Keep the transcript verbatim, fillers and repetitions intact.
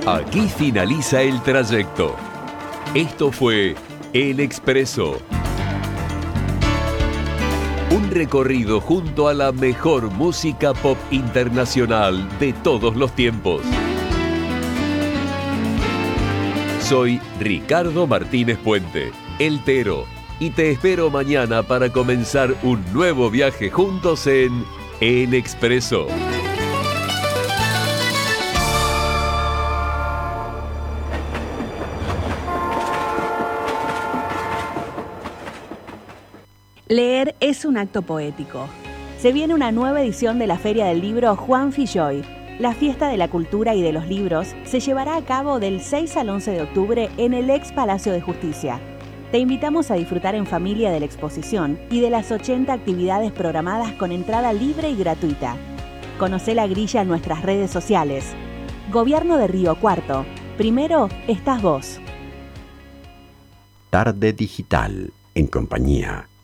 Aquí finaliza el trayecto. Esto fue El Expreso. Un recorrido junto a la mejor música pop internacional de todos los tiempos. Soy Ricardo Martínez Puente, El Tero, y te espero mañana para comenzar un nuevo viaje juntos en El Expreso. Leer es un acto poético. Se viene una nueva edición de la Feria del Libro Juan Filloy. La fiesta de la cultura y de los libros se llevará a cabo del seis al once de octubre en el ex Palacio de Justicia. Te invitamos a disfrutar en familia de la exposición y de las ochenta actividades programadas con entrada libre y gratuita. Conocé la grilla en nuestras redes sociales. Gobierno de Río Cuarto. Primero estás vos. Tarde Digital, en compañía